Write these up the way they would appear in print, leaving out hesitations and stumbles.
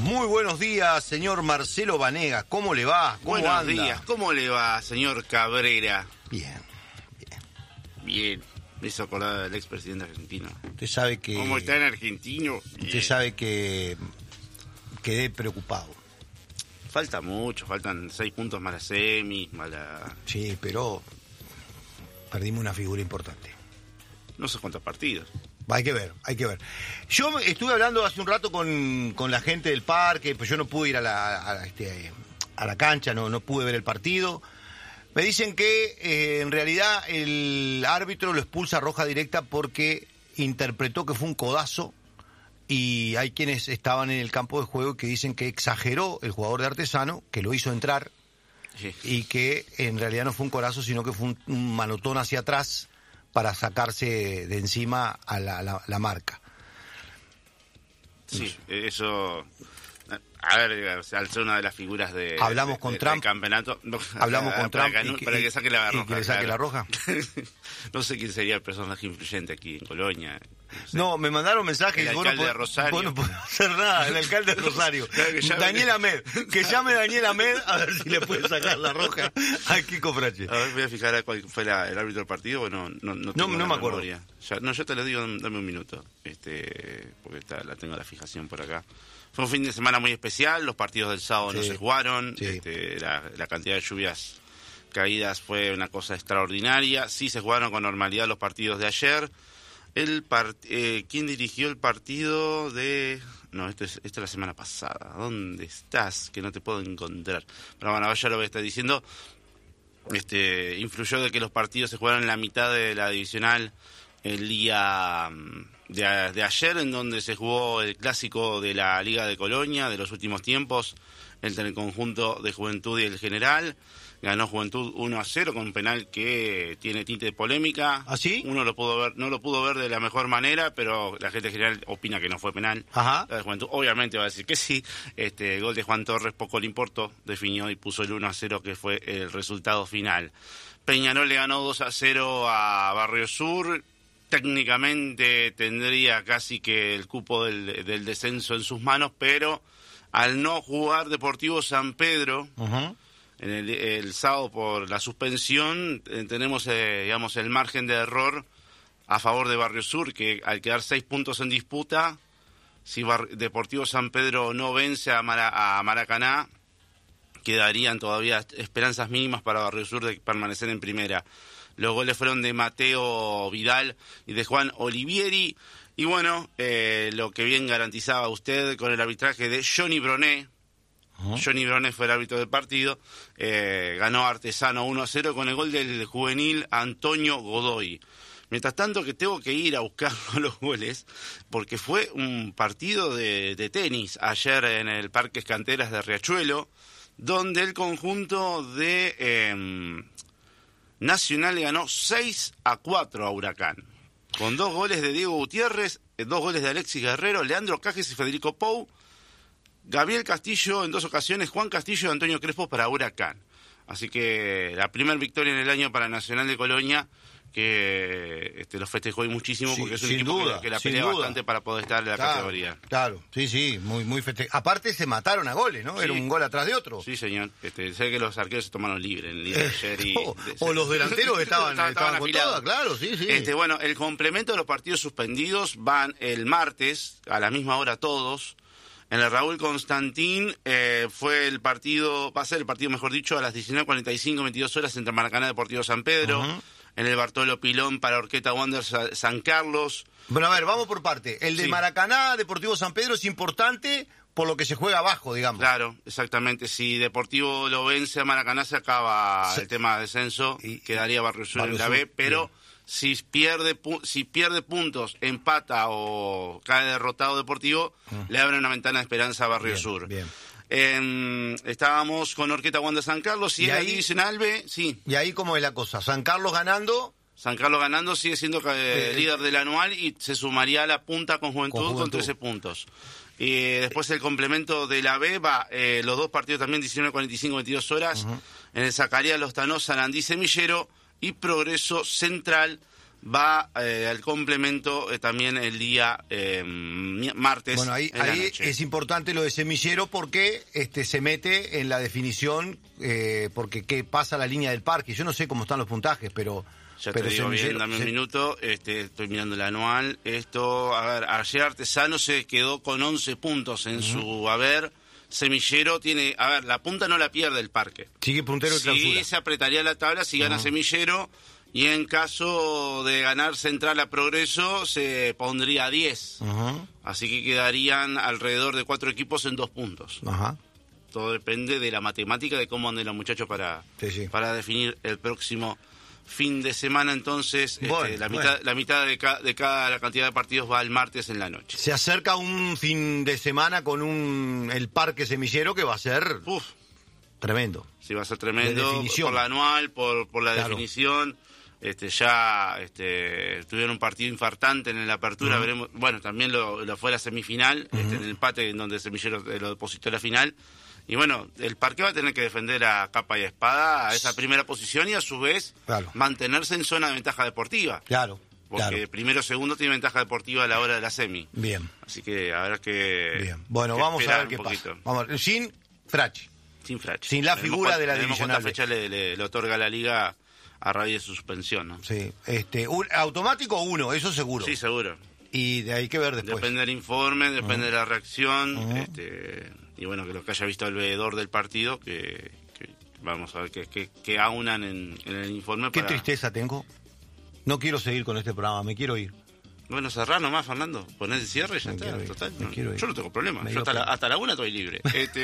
Muy buenos días, señor Marcelo Vanega. ¿Cómo le va? ¿Cómo Buenos anda? días. ¿Cómo le va, señor Cabrera? Bien. Bien. Me hizo acordar del expresidente argentino. Usted sabe que... ¿Cómo está en argentino? Bien. Usted sabe que quedé preocupado. Falta mucho, faltan 6 puntos más la semis, más la... Sí, pero perdimos una figura importante. No sé cuántos partidos. Hay que ver. Yo estuve hablando hace un rato con la gente del parque, pues yo no pude ir a la cancha, no pude ver el partido. Me dicen que en realidad el árbitro lo expulsa a roja directa porque interpretó que fue un codazo, y hay quienes estaban en el campo de juego que dicen que exageró el jugador de Artesano, que lo hizo entrar, Sí. y que en realidad no fue un codazo, sino que fue un manotón hacia atrás para sacarse de encima a la marca. Sí, eso... A ver, o sea, al ser una de las figuras de... Hablamos con Trump. del campeonato. No, Hablamos con Trump para que saque la roja. y que le saque la roja. No sé quién sería el personaje influyente aquí en Colonia. sé. No, me mandaron mensajes. El alcalde de Rosario. Vos no podés hacer nada, el alcalde de Rosario. Claro que llame. Daniel Ahmed. Que llame Daniel Ahmed a ver si le puede sacar la roja a Kiko Frache. A ver, voy a fijar a cuál fue el árbitro del partido. No tengo la me acuerdo. memoria. Yo te lo digo, dame un minuto. Porque la tengo la fijación por acá. Fue un fin de semana muy especial. Los partidos del sábado no se jugaron. Sí. La cantidad de lluvias caídas fue una cosa extraordinaria. Sí se jugaron con normalidad los partidos de ayer. ¿Quién dirigió el partido de...? No, esto es la semana pasada. ¿Dónde estás? Que no te puedo encontrar. Pero bueno, ya lo voy a estar diciendo. Influyó de que los partidos se jugaron en la mitad de la divisional el día de ayer, en donde se jugó el clásico de la Liga de Colonia de los últimos tiempos entre el conjunto de Juventud y el General. Ganó Juventud 1-0 con un penal que tiene tinte de polémica. ¿Ah, sí? Uno no lo pudo ver de la mejor manera, pero la gente general opina que no fue penal. Ajá. La de Juventud obviamente va a decir que sí. El gol de Juan Torres poco le importó, definió y puso el 1-0, que fue el resultado final. Peñarol le ganó 2-0 a Barrio Sur. Técnicamente tendría casi que el cupo del descenso en sus manos, pero al no jugar Deportivo San Pedro... Uh-huh. En el sábado por la suspensión tenemos digamos el margen de error a favor de Barrio Sur, que al quedar 6 puntos en disputa, si Deportivo San Pedro no vence a Maracaná, quedarían todavía esperanzas mínimas para Barrio Sur de permanecer en primera. Los goles fueron de Mateo Vidal y de Juan Olivieri, y bueno, lo que bien garantizaba usted con el arbitraje de Johnny Broné. Johnny Broné fue el árbitro del partido. Ganó Artesano 1-0 con el gol del juvenil Antonio Godoy. Mientras tanto que tengo que ir a buscar los goles, porque fue un partido de tenis ayer en el Parque Canteras de Riachuelo, donde el conjunto de Nacional le ganó 6-4 a Huracán, con 2 goles de Diego Gutiérrez, 2 goles de Alexis Guerrero, Leandro Cajes y Federico Pou, Gabriel Castillo en 2 ocasiones, Juan Castillo y Antonio Crespo para Huracán. Así que la primera victoria en el año para Nacional de Colonia, que lo festejó hoy muchísimo, porque es un equipo que la pelea bastante para poder estar en la categoría. Claro, sí, muy festejado. Aparte se mataron a goles, ¿no? Sí. Era un gol atrás de otro. Sí, señor. Sé que los arqueros se tomaron libre en el día de ayer. O los delanteros estaban con toda, claro, sí. Bueno, el complemento de los partidos suspendidos van el martes, a la misma hora todos. En el Raúl Constantín va a ser el partido, mejor dicho, a las 19:45, 22 horas entre Maracaná y Deportivo San Pedro. Uh-huh. En el Bartolo Pilón para Orqueta Wanderers San Carlos. Bueno, a ver, vamos por parte. El de Maracaná, Deportivo San Pedro, es importante por lo que se juega abajo, digamos. Claro, exactamente. Si Deportivo lo vence a Maracaná, se acaba el tema de descenso, quedaría Barrio Sur en la B, pero... Bien. Si pierde puntos, empata o cae derrotado Deportivo, le abre una ventana de esperanza a Barrio Sur. Bien. Estábamos con Orqueta Wanda San Carlos y ahí divisional B, sí. ¿Y ahí cómo es la cosa? ¿San Carlos ganando? San Carlos ganando, sigue siendo líder del anual y se sumaría a la punta con Juventud con 13 puntos. Después el complemento de la B va los 2 partidos también 19:45, 22 horas. Uh-huh. En el Zacarías Los Tanós, Sarandí Semillero y Progreso Central va al complemento también el día martes. Bueno, ahí es importante lo de Semillero porque se mete en la definición, porque ¿qué pasa la línea del parque? Yo no sé cómo están los puntajes, pero... Ya te digo bien, dame un minuto, estoy mirando el anual. Esto, a ver, ayer Artesano se quedó con 11 puntos en su haber. Semillero tiene, a ver, la punta no la pierde el parque. Sigue puntero de clausura. Sí, se apretaría la tabla si gana Semillero, y en caso de ganar Central a Progreso se pondría a 10. Así que quedarían alrededor de 4 equipos en 2 puntos. Todo depende de la matemática, de cómo anden los muchachos para definir el próximo fin de semana. Entonces la mitad de cada la cantidad de partidos va el martes en la noche. Se acerca un fin de semana con el Parque Semillero que va a ser tremendo. Sí, va a ser tremendo por la anual, por la definición. Tuvieron un partido infartante en la apertura, veremos. Bueno, también lo fue la semifinal, en el empate en donde Semillero lo depositó en la final. Y bueno, el Parque va a tener que defender a capa y espada a esa primera posición y a su vez mantenerse en zona de ventaja deportiva. Porque primero o segundo tiene ventaja deportiva a la hora de la semi. Bien. Así que habrá que... Bien. Bueno, vamos a ver qué pasa. Vamos a ver. Sin Frachi. Sin la figura de la divisional. ¿Cuánta fecha le otorga la Liga a raíz de su suspensión, no? Sí. Automático 1, eso seguro. Sí, seguro. Y de ahí que ver después. Depende del informe, depende de la reacción. Y bueno, que lo que haya visto el veedor del partido, que vamos a ver que aunan en el informe. Qué tristeza tengo. No quiero seguir con este programa, me quiero ir. Bueno, cerrá nomás, Fernando. Ponés el cierre y ya está. Total. Yo no tengo problema. Yo hasta la 1 estoy libre.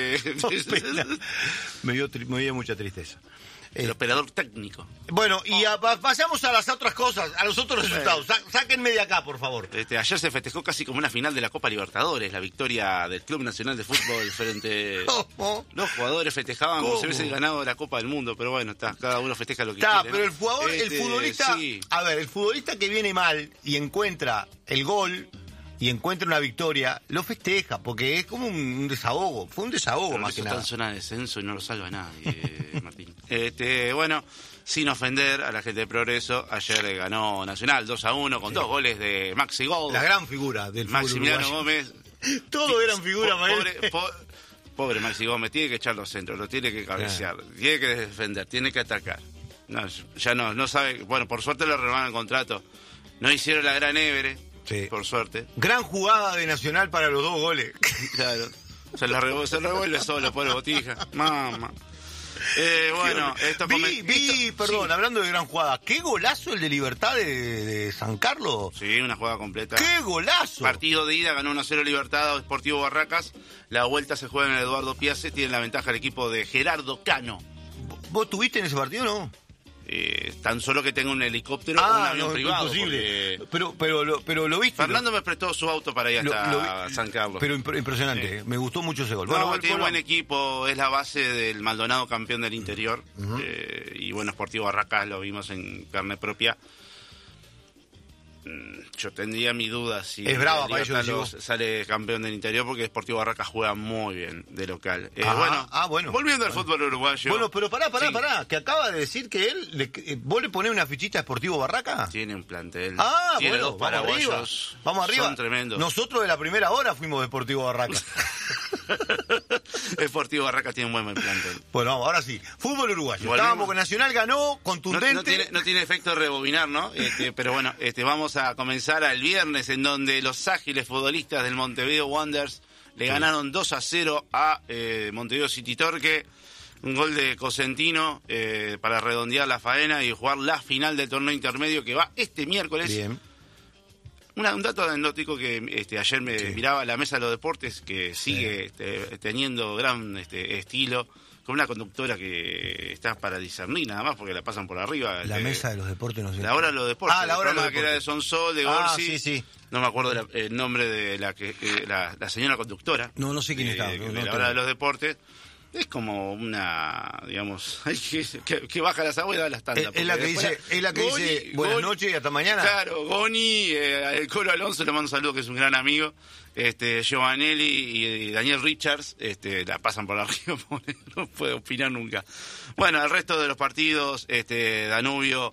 Me dio mucha tristeza. El operador técnico. Bueno, y pasamos a las otras cosas, a los otros resultados. Sáquenme de acá, por favor. Ayer se festejó casi como una final de la Copa Libertadores, la victoria del Club Nacional de Fútbol frente... Los jugadores festejaban como si hubiesen ganado la Copa del Mundo, pero bueno, cada uno festeja lo que quiere. Pero el jugador, el futbolista... Sí. A ver, el futbolista que viene mal y encuentra el gol... y encuentra una victoria, lo festeja, porque es como un desahogo. Fue un desahogo más que nada. Está en zona de descenso y no lo salva nadie, Martín. Bueno, sin ofender a la gente de Progreso, ayer ganó Nacional 2-1 con 2 goles de Maxi Gómez. La gran figura del fútbol Maximiliano uruguayo. Gómez. Todos eran figuras para él. Pobre Maxi Gómez, tiene que echar los centros, lo tiene que cabecear, tiene que defender, tiene que atacar. No sabe. Bueno, por suerte le renovaron el contrato. No hicieron la gran Évere. Sí. Por suerte. Gran jugada de Nacional para los 2 goles. Claro. Se revuelve solo, pobre Botija. Mamá. Bueno, esto perdón, hablando de gran jugada, ¿qué golazo el de Libertad de San Carlos? Sí, una jugada completa. ¡Qué golazo! Partido de ida, ganó 1-0 Libertad Sportivo Barracas. La vuelta se juega en el Eduardo Piazzi, tiene la ventaja el equipo de Gerardo Cano. ¿Vos estuviste en ese partido o no? Tan solo que tenga un helicóptero o un avión privado. Imposible. Pero lo viste. Fernando me prestó su auto para ir hasta San Carlos. Pero impresionante, me gustó mucho ese gol. Tiene buen equipo, es la base del Maldonado campeón del interior. Y bueno, Sportivo Barracas lo vimos en carne propia. Yo tendría mi duda si es brava para ellos, sale campeón del interior, porque Sportivo Barracas juega muy bien de local. Bueno. Volviendo al fútbol uruguayo. Bueno, pero pará, que acaba de decir que ¿vos le ponés una fichita a Sportivo Barracas? Tiene un plantel. Tiene dos paraguayos. Vamos arriba. Son tremendos. Nosotros de la primera hora fuimos de Sportivo Barracas. Sportivo Barracas tiene un buen plantel. Bueno, vamos, ahora sí. Fútbol uruguayo. Estábamos con Nacional, ganó, contundente. No tiene efecto rebobinar, ¿no? Pero bueno, vamos a comenzar al viernes, en donde los ágiles futbolistas del Montevideo Wanderers le ganaron 2-0 a Montevideo City Torque. Un gol de Cosentino para redondear la faena y jugar la final del torneo intermedio que va este miércoles. Bien. Un dato anecdótico que ayer me miraba la mesa de los deportes, que sigue teniendo gran estilo, con una conductora que está para discernir nada más, porque la pasan por arriba. La mesa de los deportes, no sé. La hora de los deportes. La hora de los deportes. Que era de Sonsol, de Gorsi. Sí. No me acuerdo el nombre de la señora conductora. No sé quién está. La hora de los deportes. Es como una, digamos, que baja las aguas y da las tandas. Es la que dice buenas noches y hasta mañana. Claro, Goni, el Colo Alonso, le mando un saludo, que es un gran amigo. Giovanelli y Daniel Richards la pasan por arriba, no puede opinar nunca. Bueno, el resto de los partidos, Danubio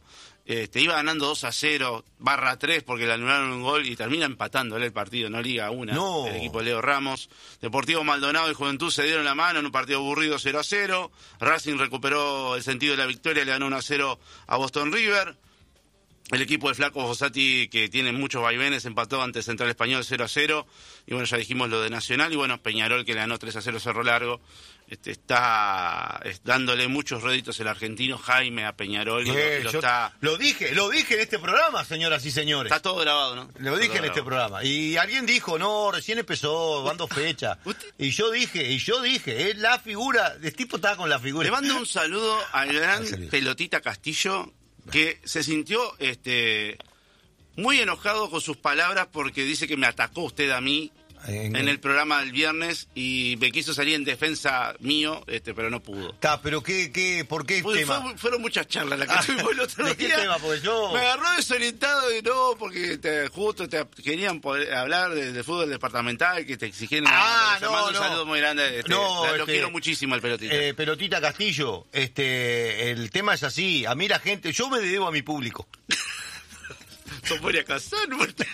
iba ganando 2-0, /3 porque le anularon un gol y termina empatándole el partido, no Liga 1, No. el equipo de Leo Ramos. Deportivo Maldonado y Juventud se dieron la mano en un partido aburrido 0-0. Racing recuperó el sentido de la victoria, le ganó 1-0 a Boston River. El equipo de Flaco Fossati, que tiene muchos vaivenes, empató ante Central Español 0-0. Y bueno, ya dijimos lo de Nacional. Y bueno, Peñarol, que le ganó 3-0 Cerro Largo. Está dándole muchos réditos el argentino Jaime a Peñarol. Lo dije en este programa, señoras y señores. Está todo grabado, ¿no? Lo dije en este programa. Y alguien dijo, no, recién empezó, van 2 fechas. Y yo dije, es la figura, el tipo estaba con la figura. Le mando un saludo al gran Pelotita Castillo, que se sintió muy enojado con sus palabras porque dice que me atacó usted a mí en el programa del viernes y me quiso salir en defensa mío, pero no pudo. Está, pero ¿por qué tema? Fueron muchas charlas las que tuvimos el otro día. ¿De qué tema? Porque yo... Me agarró desorientado y no, porque justo te querían hablar de fútbol departamental, que te exigían un saludo muy grande. Lo quiero muchísimo al Pelotita. Pelotita Castillo, el tema es así. A mí la gente, yo me debo a mi público. Sos Moria Kazan,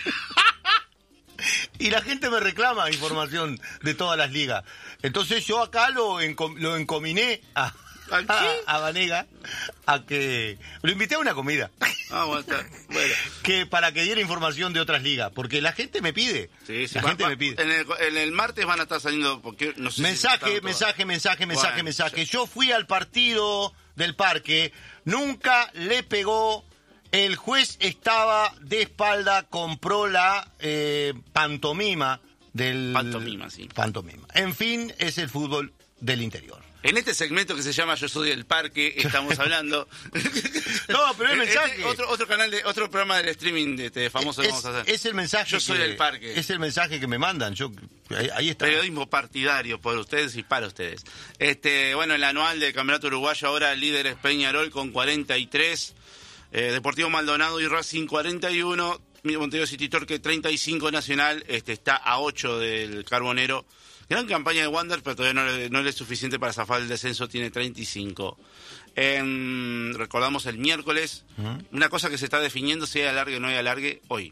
y la gente me reclama información de todas las ligas. Entonces yo acá lo encominé a Vanega a que lo invité a una comida. Bueno. Que para que diera información de otras ligas, porque la gente me pide. Sí, Me pide. En el martes van a estar saliendo porque no sé mensaje. Yo fui al partido del Parque, nunca le pegó. El juez estaba de espalda, compró la pantomima del... Pantomima, sí. Pantomima. En fin, es el fútbol del interior. En este segmento que se llama Yo Soy del Parque, estamos hablando... No, pero el mensaje... Otro programa del streaming famoso que vamos a hacer. Es el mensaje... Yo Soy del Parque. Es el mensaje que me mandan. Ahí está. Periodismo partidario por ustedes y para ustedes. Bueno, el anual del Campeonato Uruguayo, ahora el líder es Peñarol con 43... Deportivo Maldonado y Racing 41, Montevideo City Torque 35, Nacional está a 8 del Carbonero. Gran campaña de Wander, pero todavía no le es suficiente para zafar el descenso, tiene 35. Recordamos el miércoles, una cosa que se está definiendo si hay alargue o no hay alargue hoy.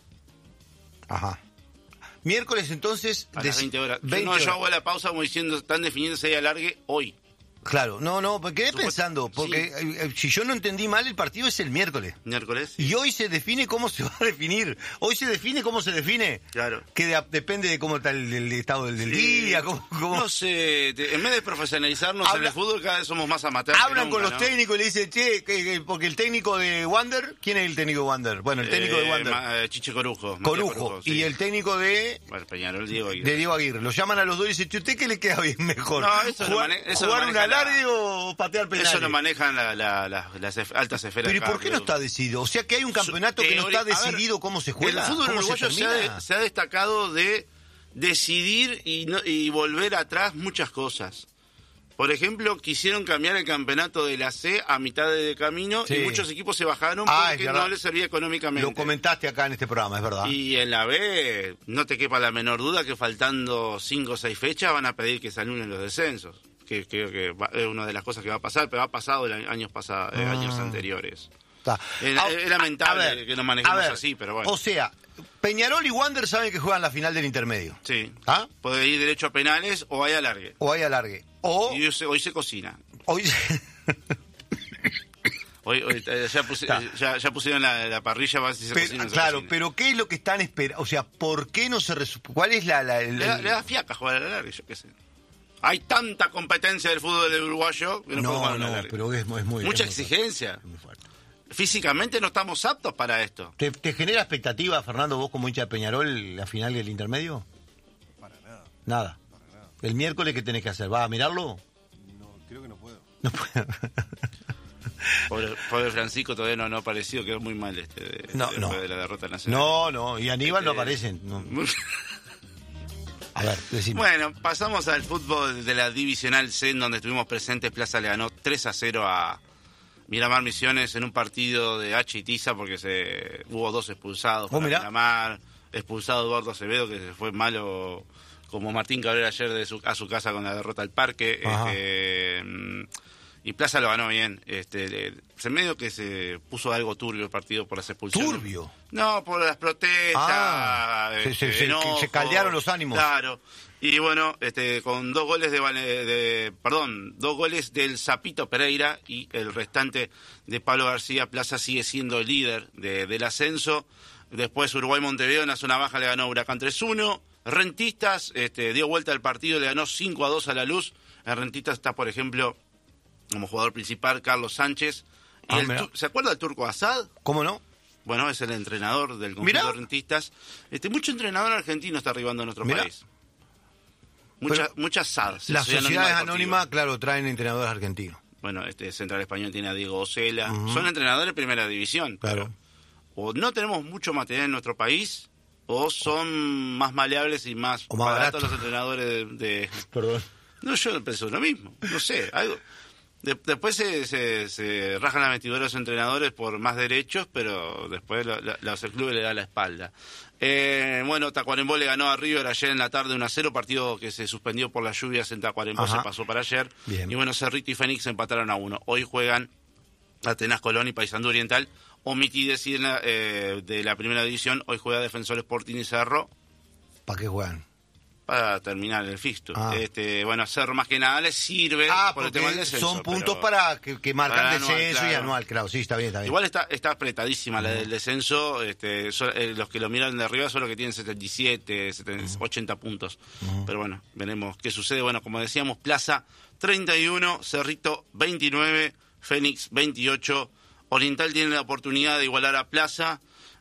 Ajá. Miércoles entonces... A las 20 horas. Yo hago la pausa como diciendo, están definiendo si hay alargue hoy. Claro, no, me quedé pensando, porque si yo no entendí mal, el partido es el miércoles. Miércoles. Y hoy se define cómo se va a definir. Hoy se define cómo se define. Claro. Que depende de cómo está el estado del día. Cómo... No sé, en vez de profesionalizarnos en el fútbol, cada vez somos más amateurs. Hablan con los técnicos y le dicen, porque el técnico de Wander, ¿quién es el técnico de Wander? Bueno, el técnico de Wander. Chiche Corujo. Corujo. Sí. Y el técnico de... Bueno, Peñarol, Diego Aguirre. De Diego Aguirre. Lo llaman a los dos y dicen, ¿usted qué le queda bien mejor? No, eso ¿Jugar un alargue o patear penales? Eso lo manejan las altas esferas. Pero ¿y por qué no está decidido? O sea que hay un campeonato que no está decidido cómo se juega. El fútbol uruguayo se ha destacado de decidir y volver atrás muchas cosas. Por ejemplo, quisieron cambiar el campeonato de la C a mitad de camino y muchos equipos se bajaron porque no les servía económicamente. Lo comentaste acá en este programa, es verdad. Y en la B, no te quepa la menor duda que faltando 5 o 6 fechas van a pedir que se anulen los descensos. Que creo que es una de las cosas que va a pasar, pero ha pasado años anteriores. Es lamentable que nos manejemos así, pero bueno. O sea, Peñarol y Wander saben que juegan la final del intermedio. Sí. Puede ir derecho a penales o hay alargue. Y hoy se cocina. Hoy ya pusieron la parrilla para ver si se cocina. Claro, pero ¿qué es lo que están esperando? O sea, ¿por qué no se ¿cuál es le da fiaca jugar al alargue, yo qué sé. Hay tanta competencia del fútbol del uruguayo que no puedo jugar al alargue. Pero es muy... Mucha exigencia. Muy fuerte. Físicamente no estamos aptos para esto. ¿Te genera expectativa, Fernando, vos como hincha de Peñarol, la final del intermedio? Para nada. Nada. Para nada. ¿El miércoles qué tenés que hacer? ¿Vas a mirarlo? No, creo que no puedo. No puedo. Pobre Francisco todavía no ha aparecido, quedó muy mal después de la derrota nacional. No, y Aníbal no aparecen. No. A ver, decime. Bueno, pasamos al fútbol de la Divisional C, en donde estuvimos presentes. Plaza le ganó 3-0 a Miramar Misiones en un partido de H y Tiza, porque hubo 2 expulsados para Miramar. Expulsado Eduardo Acevedo, que se fue malo como Martín Cabrera ayer a su casa con la derrota al Parque. y Plaza lo ganó bien. Se medio que se puso algo turbio el partido por las expulsiones. ¿Turbio? No, por las protestas. Se caldearon los ánimos. Claro. Y bueno, con 2 goles dos goles del Zapito Pereira y el restante de Pablo García, Plaza sigue siendo el líder del ascenso. Después Uruguay-Montevideo en la zona baja le ganó Huracán 3-1. Rentistas dio vuelta al partido, le ganó 5-2 a La Luz. En Rentistas está, por ejemplo, como jugador principal Carlos Sánchez. Y ¿se acuerda del Turco Asad? ¿Cómo no? Bueno, es el entrenador del conjunto de Rentistas. Mucho entrenador argentino está arribando a nuestro país. Muchas SAD. Las sociedades anónimas, claro, traen entrenadores argentinos. Bueno, Central Español tiene a Diego Ocela. Son entrenadores de primera división. Claro. O no tenemos mucho material en nuestro país, o son más maleables y más baratos los entrenadores de... Perdón. No, yo pensé lo mismo. No sé, algo... Después se rajan las vestiduras los entrenadores por más derechos, pero después el club le da la espalda. Bueno, Tacuarembó le ganó a River ayer en la tarde 1-0, partido que se suspendió por las lluvias en Tacuarembó, se pasó para ayer. Bien. Y bueno, Cerrito y Fénix empataron a 1. Hoy juegan Atenas Colón y Paysandú Oriental. Omití decir de la primera división, hoy juega Defensor Sporting y Cerro. ¿Para qué juegan? Para terminar el fixture. Bueno, Cerro más que nada les sirve por el tema del descenso. Son puntos para que marcan descenso y anual, claro. Sí, está bien. Igual está apretadísima la del descenso. Los que lo miran de arriba son los que tienen 77, 80 puntos. Pero bueno, veremos qué sucede. Bueno, como decíamos, Plaza 31, Cerrito 29, Fénix 28. Oriental tiene la oportunidad de igualar a Plaza.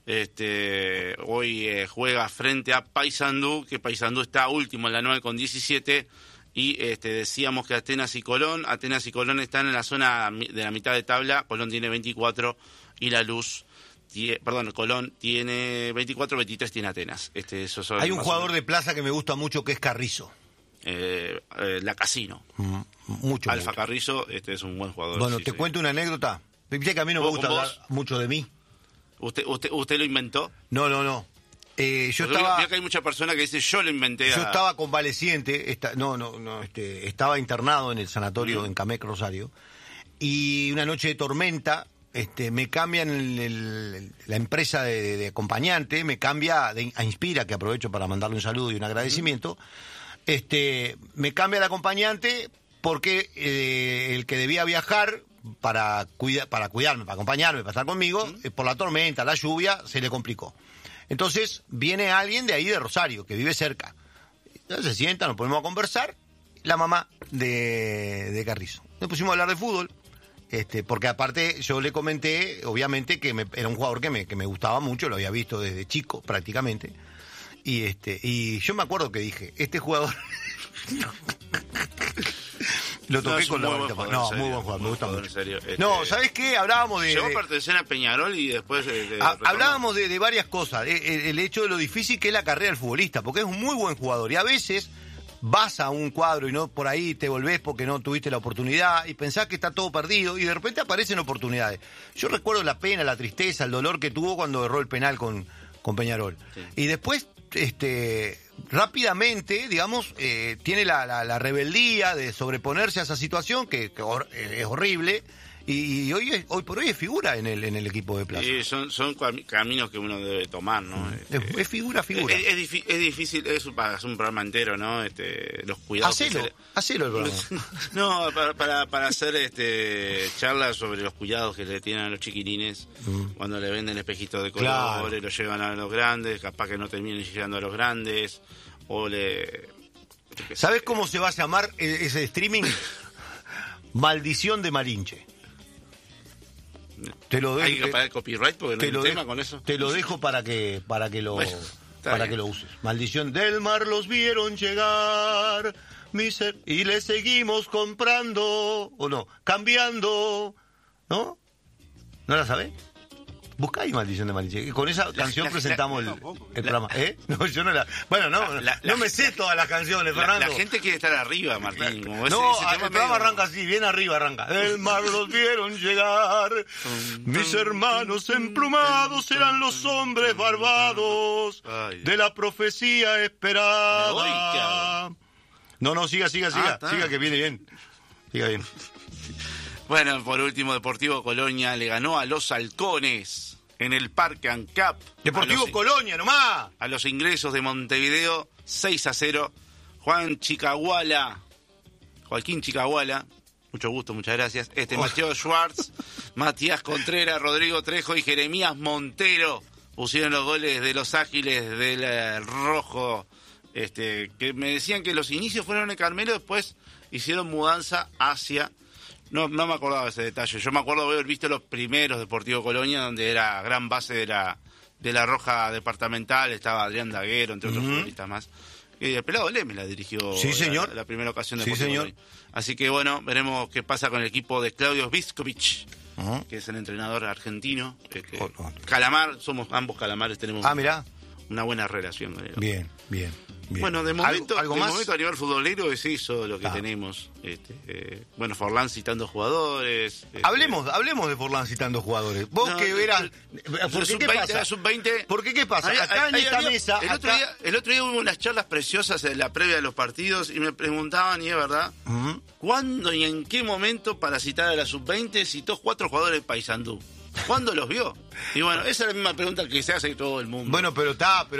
Hoy juega frente a Paysandú, que Paysandú está último en la 9 con 17, y decíamos que Atenas y Colón están en la zona de la mitad de tabla. Colón tiene 24 y La Luz, Colón tiene 24, 23 tiene Atenas. Hay un jugador de Plaza que me gusta mucho que es Carrizo. La Casino. Mucho. Alfa Carrizo, es un buen jugador. Bueno, te cuento una anécdota. Dice que a mí no me gusta hablar mucho de mí. ¿Usted lo inventó? No. Yo estaba... Veo que hay muchas personas que dicen yo lo inventé. Yo estaba convaleciente, estaba internado en el sanatorio en Camec, Rosario, y una noche de tormenta, me cambian la empresa de acompañante, me cambia a Inspira, que aprovecho para mandarle un saludo y un agradecimiento, me cambia de acompañante porque el que debía viajar para cuidarme, para acompañarme, para estar conmigo, por la tormenta, la lluvia, se le complicó. Entonces viene alguien de ahí de Rosario, que vive cerca. Entonces se sienta, nos ponemos a conversar, la mamá de Carrizo. Nos pusimos a hablar de fútbol, porque aparte yo le comenté, obviamente, que era un jugador que me gustaba mucho, lo había visto desde chico prácticamente. Y yo me acuerdo que dije, este jugador... Lo toqué con la vuelta. No, muy buen jugador, me gusta mucho. En serio, no, ¿sabes qué? Hablábamos de... Llegó a pertenecer a Peñarol y después... hablábamos de varias cosas. El hecho de lo difícil que es la carrera del futbolista, porque es un muy buen jugador. Y a veces vas a un cuadro y no por ahí te volvés porque no tuviste la oportunidad y pensás que está todo perdido y de repente aparecen oportunidades. Yo recuerdo la pena, la tristeza, el dolor que tuvo cuando erró el penal con Peñarol. Sí. Y después... rápidamente, digamos, tiene la rebeldía de sobreponerse a esa situación que es horrible y hoy por hoy es figura en el equipo de Plaza. Sí, son caminos que uno debe tomar, ¿no? Es figura. Es difícil, es un programa entero, ¿no? Los cuidados. Hacelo el programa. No, para hacer charlas sobre los cuidados que le tienen a los chiquilines cuando le venden espejitos de colores, claro. Lo llevan a los grandes, capaz que no terminen llegando a los grandes, o ¿Sabes cómo se va a llamar ese streaming? Maldición de Malinche. Te lo dejo, hay que pagar el copyright porque no hay un tema con eso. Te lo dejo para que lo uses. Maldición del mar los vieron llegar, y le seguimos comprando, o no, cambiando, ¿no? ¿No la sabés? Busca ahí Maldición de Malinche. Y con esa canción presentamos el programa. No, yo no la... Bueno, no me sé todas las canciones, Fernando. La gente quiere estar arriba, Martín. Como el programa arranca así, bien arriba arranca. El mar los vieron llegar, mis hermanos emplumados eran los hombres barbados de la profecía esperada. No, siga, que viene bien. Siga bien. Bueno, por último, Deportivo Colonia le ganó a los Halcones en el Parque ANCAP. Deportivo Colonia, nomás. A los ingresos de Montevideo, 6-0. Joaquín Chicahuala, mucho gusto, muchas gracias. Mateo Schwartz, Matías Contreras, Rodrigo Trejo y Jeremías Montero pusieron los goles de los Ágiles del Rojo. Que me decían que los inicios fueron en Carmelo, después hicieron mudanza hacia... No me acordaba de ese detalle. Yo me acuerdo de haber visto los primeros Deportivo Colonia, donde era gran base de la Roja Departamental, estaba Adrián Daguero, entre otros futbolistas más. Y el pelado Leme la dirigió sí, señor. La primera ocasión de sí, Deportivo señor. Colonia. Así que bueno, veremos qué pasa con el equipo de Claudio Vizkovic, que es el entrenador argentino. Calamar, somos ambos calamares, tenemos mirá. una buena relación con él. Bien. Bueno, de momento, ¿Algo más? momento a nivel futbolero es eso lo que tenemos. Bueno, Forlán citando jugadores. Hablemos de Forlán citando jugadores. Vos que verás... ¿Por qué pasa? Sub-20. ¿Por qué pasa? Acá en esta mesa... El otro día hubo unas charlas preciosas en la previa de los partidos y me preguntaban, y es verdad, ¿cuándo y en qué momento para citar a la Sub-20 citó 4 jugadores de Paysandú? ¿Cuándo los vio? Y bueno, esa es la misma pregunta que se hace todo el mundo. Bueno, pero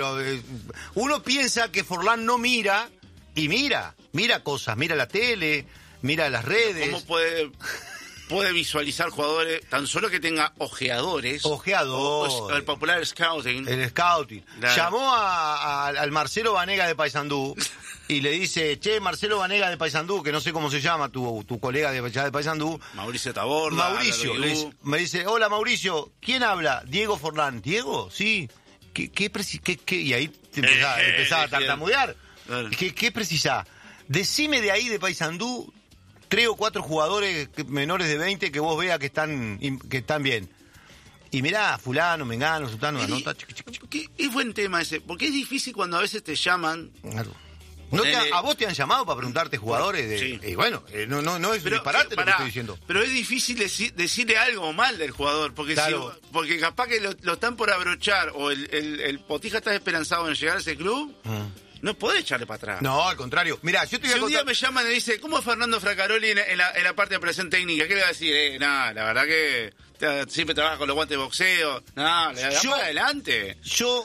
uno piensa que Forlán no mira, y mira cosas, mira la tele, mira las redes. ¿Cómo puede visualizar jugadores tan solo que tenga ojeadores? O el popular scouting. El scouting. Claro. Llamó al Marcelo Vanega de Paysandú y le dice, Marcelo Vanega de Paysandú, que no sé cómo se llama, tu colega de Paysandú. Mauricio Taborda. Mauricio, me dice, hola Mauricio, ¿quién habla? Diego Forlán. ¿Diego? Sí. ¿Qué y ahí te empezaba a tartamudear. Claro. ¿Qué precisás? Decime de ahí de Paysandú 3 o 4 jugadores menores de 20 que vos veas que están bien. Y mirá, fulano, mengano, sultano, anota. Es buen tema ese, porque es difícil cuando a veces te llaman. Claro. ¿A vos te han llamado para preguntarte jugadores? Sí. No es disparate lo que estoy diciendo. Pero es difícil decirle algo mal del jugador, porque claro. porque capaz que lo están por abrochar, o el Potija está esperanzado en llegar a ese club, no podés echarle para atrás. No, al contrario. Mirá, yo te voy a si un día me llaman y dice, ¿cómo es Fernando Fracaroli en la parte de operación técnica? ¿Qué le va a decir? Nada, la verdad que siempre trabaja con los guantes de boxeo. No, le da para adelante.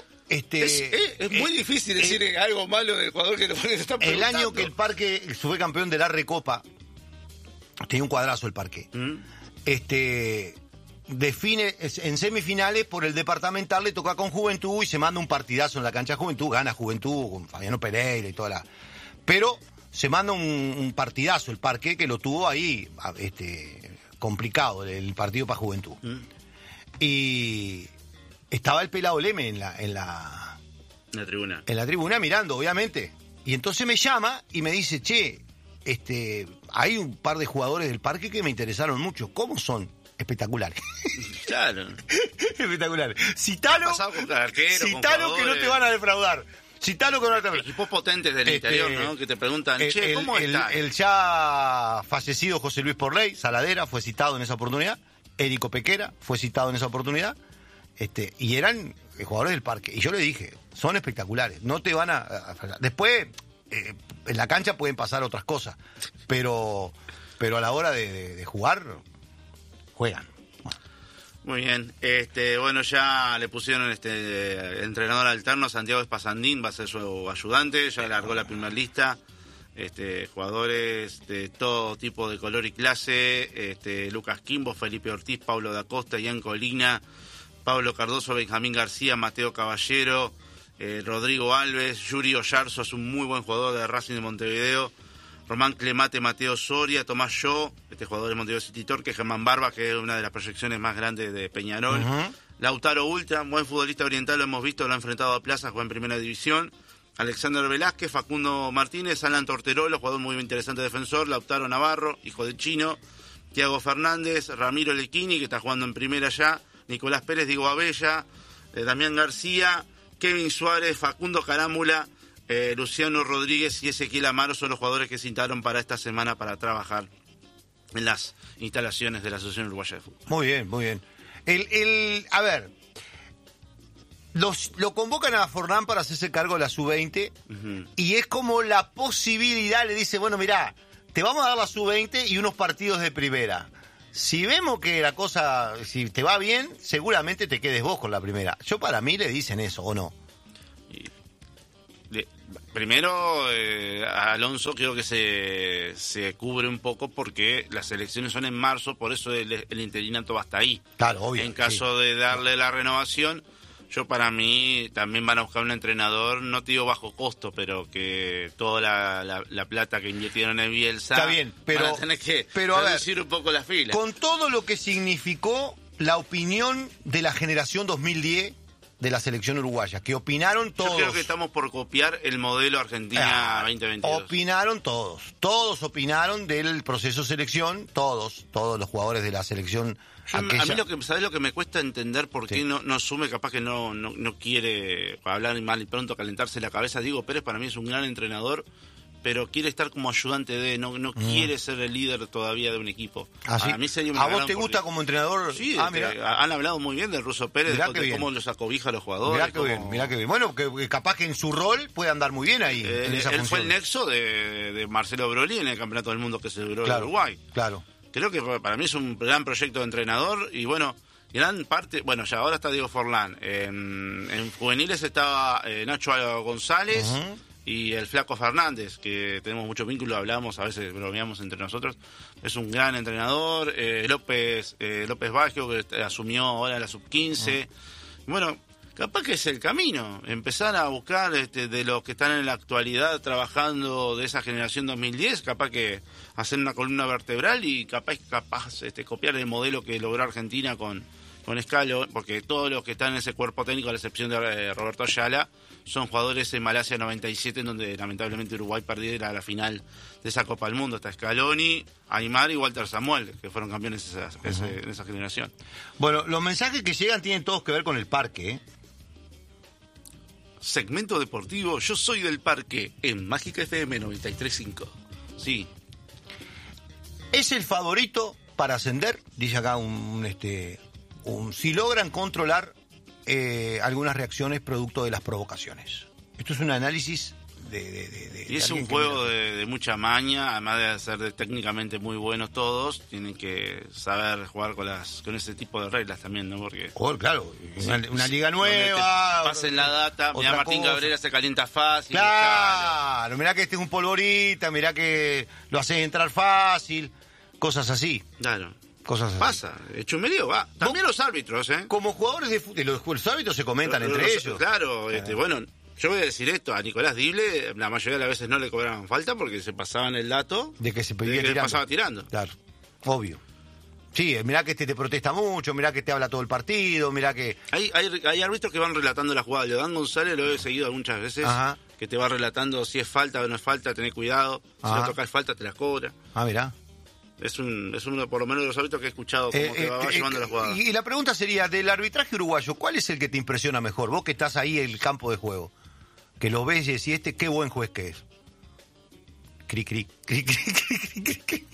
Es muy difícil decir algo malo del jugador que lo está preguntando. El año que el Parque fue campeón de la Recopa, tenía un cuadrazo el Parque. Define en semifinales por el departamental, le toca con Juventud y se manda un partidazo en la cancha de Juventud, gana Juventud con Fabiano Pereira y toda la... Pero se manda un partidazo el Parque que lo tuvo ahí complicado el partido para Juventud. Y estaba el pelado Leme en la tribuna. En la tribuna mirando, obviamente. Y entonces me llama y me dice, hay un par de jugadores del Parque que me interesaron mucho. ¿Cómo son? Espectaculares. Claro. Espectaculares. Citalo que no te van a defraudar. Citalo que no te van a defraudar. Equipos potentes del interior, ¿no? Que te preguntan, ¿cómo está? El ya fallecido José Luis Porley, Saladera, fue citado en esa oportunidad. Érico Pequera fue citado en esa oportunidad. Y eran jugadores del Parque. Y yo le dije, son espectaculares. No te van a después, en la cancha pueden pasar otras cosas. Pero a la hora de jugar... juegan. Muy bien. Bueno, ya le pusieron entrenador alterno a Santiago Espasandín, va a ser su ayudante, ya largó la primera lista. Jugadores de todo tipo de color y clase, Lucas Quimbo, Felipe Ortiz, Pablo da Costa, Ian Colina, Pablo Cardoso, Benjamín García, Mateo Caballero, Rodrigo Alves, Yuri Oyarzo, es un muy buen jugador de Racing de Montevideo, Román Clemate, Mateo Soria, Tomás Yo, jugador de Montevideo City Torque, Germán Barba, que es una de las proyecciones más grandes de Peñarol, Lautaro Ultra, buen futbolista oriental, lo hemos visto, lo ha enfrentado a Plaza, juega en Primera División, Alexander Velázquez, Facundo Martínez, Alan Torterolo, jugador muy interesante defensor, Lautaro Navarro, hijo del Chino, Tiago Fernández, Ramiro Lequini, que está jugando en Primera ya, Nicolás Pérez, Diego Abella, Damián García, Kevin Suárez, Facundo Carámbula, Luciano Rodríguez y Ezequiel Amaro son los jugadores que citaron para esta semana para trabajar en las instalaciones de la Asociación Uruguaya de Fútbol. Muy bien, muy bien. A ver, lo convocan a Forlán para hacerse cargo de la Sub-20 y es como la posibilidad, le dice, bueno, mirá, te vamos a dar la Sub-20 y unos partidos de primera. Si vemos que la cosa, si te va bien, seguramente te quedes vos con la primera. Yo para mí le dicen eso, ¿o no? Primero, a Alonso creo que se cubre un poco porque las elecciones son en marzo, por eso el interinato va hasta ahí. Claro, obvio. En caso de darle la renovación, yo para mí también van a buscar un entrenador, no te digo bajo costo, pero que toda la plata que invirtieron en Bielsa, está bien, pero, van a tener que pero reducir un poco las filas. Con todo lo que significó la opinión de la generación 2010 de la selección uruguaya, que opinaron todos. Yo creo que estamos por copiar el modelo Argentina 2022. Opinaron todos opinaron del proceso selección, todos los jugadores de la selección. A mí ¿sabés lo que me cuesta entender por qué no asume, capaz que no quiere, para hablar mal y pronto, calentarse la cabeza? Diego Pérez para mí es un gran entrenador, pero quiere estar como ayudante no quiere ser el líder todavía de un equipo. ¿Ah, sí? A mí sería ¿A vos te gusta como entrenador? Sí, mirá. han hablado muy bien del Ruso Pérez, de cómo los acobija a los jugadores. Mirá que bien. Bueno, que capaz que en su rol puede andar muy bien ahí. En esa él función. fue el nexo de Marcelo Broly en el Campeonato del Mundo que se celebró en Uruguay. Claro. Creo que para mí es un gran proyecto de entrenador y bueno, gran parte, bueno, ya ahora está Diego Forlán. En juveniles estaba Nacho González. Uh-huh. Y el Flaco Fernández, que tenemos mucho vínculo, hablamos, a veces bromeamos entre nosotros. Es un gran entrenador. López Baggio, que asumió ahora la sub-15. Bueno, capaz que es el camino. Empezar a buscar de los que están en la actualidad trabajando de esa generación 2010, capaz que hacer una columna vertebral y capaz copiar el modelo que logró Argentina con Scalo, porque todos los que están en ese cuerpo técnico, a la excepción de Roberto Ayala, son jugadores en Malasia 97, en donde lamentablemente Uruguay perdiera la final de esa Copa del Mundo. Está Scaloni, Aymar y Walter Samuel, que fueron campeones en esa generación. Bueno, los mensajes que llegan tienen todos que ver con el Parque, ¿eh? Segmento deportivo, yo soy del Parque, en Mágica FM 93.5. Sí. Es el favorito para ascender, dice acá si logran controlar algunas reacciones producto de las provocaciones. Esto es un análisis y es un juego de mucha maña, además de ser técnicamente muy buenos todos, tienen que saber jugar con ese tipo de reglas también, ¿no? Porque claro, una liga nueva, pasen la data, mirá Martín Cabrera se calienta fácil. Claro, mirá que este es un polvorita, mirá que lo haces entrar fácil, cosas así. Claro. Cosas así. Pasa, chumerío va. También los árbitros, ¿eh? Como jugadores de fútbol, los árbitros se comentan entre ellos. Claro, bueno, yo voy a decir esto, a Nicolás Dible la mayoría de las veces no le cobraban falta porque se pasaban el dato de que se pasaba tirando. Claro, obvio. Sí, mirá que te protesta mucho, mirá que te habla todo el partido, mirá que... Hay árbitros que van relatando la jugada. Leodán González lo he seguido muchas veces, ajá, que te va relatando si es falta o no es falta, tenés cuidado, si no tocas falta te las cobra. Mirá. Es uno, por lo menos, de los árbitros que he escuchado como que va llevando la jugada. Y la pregunta sería, del arbitraje uruguayo, ¿cuál es el que te impresiona mejor? Vos que estás ahí en el campo de juego, que lo ves y decís, qué buen juez que es. Cri, cri, cri, cri, cri, cri, cri.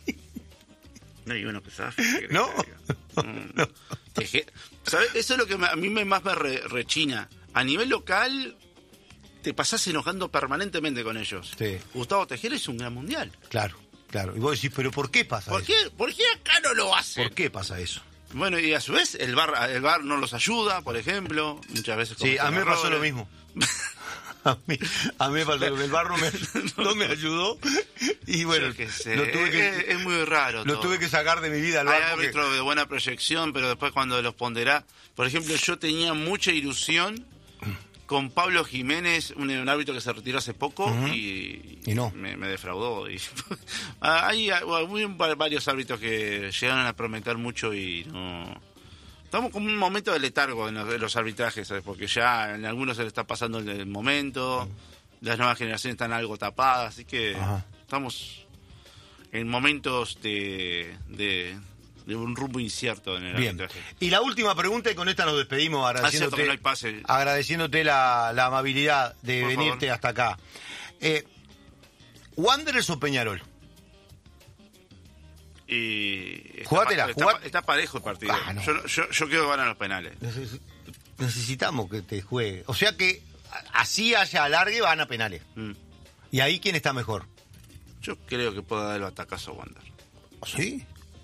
No hay uno que sabe. ¿No? No. ¿Sabes? Eso es lo que a mí más me rechina. A nivel local, te pasás enojando permanentemente con ellos. Sí. Gustavo Tejera es un gran mundial. Claro. Y vos decís, ¿pero por qué pasa eso? ¿Por qué acá no lo hacen? ¿Por qué pasa eso? Bueno, y a su vez, el VAR no los ayuda, por ejemplo. Muchas veces... Sí, a mí me pasó lo mismo. A mí me pasó lo mismo. El VAR no me ayudó. Y bueno, es muy raro. Lo tuve que sacar de mi vida al VAR. Hay árbitros de buena proyección, pero después cuando los ponderá... Por ejemplo, yo tenía mucha ilusión con Pablo Jiménez, un árbitro que se retiró hace poco, uh-huh, y no. Me defraudó. Hay varios árbitros que llegaron a prometer mucho y no... Estamos con un momento de letargo en los arbitrajes, ¿sabes? Porque ya en algunos se le está pasando el momento, las nuevas generaciones están algo tapadas, así que estamos en momentos de un rumbo incierto en el arbitraje. Y la última pregunta, y con esta nos despedimos agradeciéndote la amabilidad de por venirte favor hasta acá. ¿Wanderers o Peñarol? Y está parejo el partido. No. Yo creo que van a los penales. Necesitamos que te juegue. O sea que así haya alargue, van a penales. ¿Y ahí quién está mejor? Yo creo que puede dar el batacazo a Wander. ¿Sí?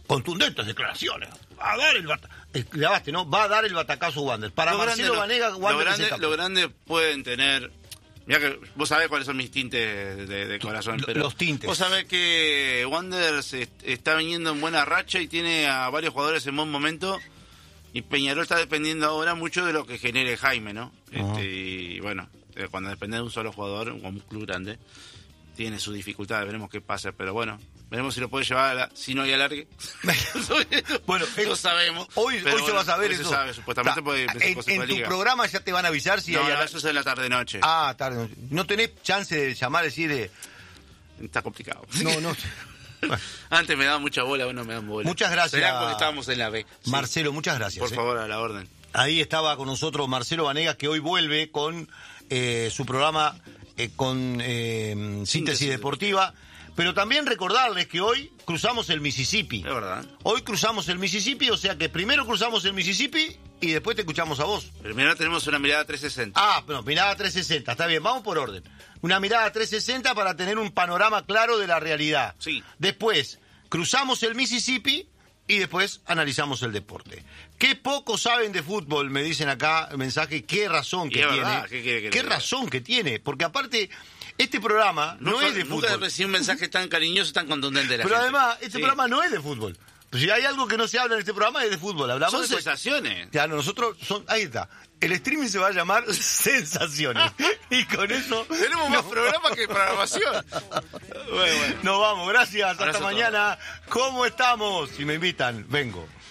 Contundentes declaraciones. Va a dar grabaste, ¿no? Va a dar el batacazo Wander. Para Marcelo Vanega, Wander lo grande pueden tener. Mirá que vos sabés cuáles son mis tintes de corazón. Pero los tintes. Vos sabés que Wander está viniendo en buena racha y tiene a varios jugadores en buen momento. Y Peñarol está dependiendo ahora mucho de lo que genere Jaime, ¿no? Y bueno, cuando depende de un solo jugador, un club grande, tiene sus dificultades. Veremos qué pasa, pero bueno. Veremos si lo puede llevar si no hay alargue. Bueno, no sabemos. Hoy se va a saber eso. Se sabe, supuestamente puede en tu programa ya te van a avisar si hay alargue. Eso es en la tarde-noche. Ah, tarde-noche. ¿No tenés chance de llamar, decir Está complicado. No. Antes me daban mucha bola, ahora no me dan bola. Muchas gracias. Será porque estábamos en la B. Marcelo, muchas gracias. Por favor, a la orden. Ahí estaba con nosotros Marcelo Vanegas, que hoy vuelve con su programa con Síntesis Deportiva. Pero también recordarles que hoy cruzamos el Mississippi. Es verdad. Hoy cruzamos el Mississippi, o sea que primero cruzamos el Mississippi y después te escuchamos a vos. Primero tenemos una mirada 360. Ah, bueno, mirada 360, está bien, vamos por orden. Una mirada 360 para tener un panorama claro de la realidad. Sí. Después, cruzamos el Mississippi y después analizamos el deporte. Qué poco saben de fútbol, me dicen acá el mensaje, qué razón que tiene. Verdad, ¿qué razón que tiene, porque aparte... Este programa no es de fútbol. Nunca recibí un mensaje tan cariñoso, tan contundente de la Pero gente. además, este programa no es de fútbol. Si hay algo que no se habla en este programa es de fútbol. Hablamos son de sensaciones. Claro, nosotros ahí está. El streaming se va a llamar Sensaciones. Y con eso... Tenemos más programas que programación. Bueno. Nos vamos, gracias. Hasta Abrazo mañana. ¿Cómo estamos? Si me invitan, vengo.